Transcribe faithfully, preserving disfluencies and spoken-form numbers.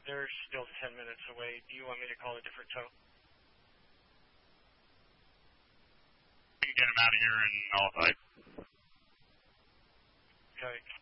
They're still ten minutes away. Do you want me to call a different tow? You can get them out of here and all five. Okay.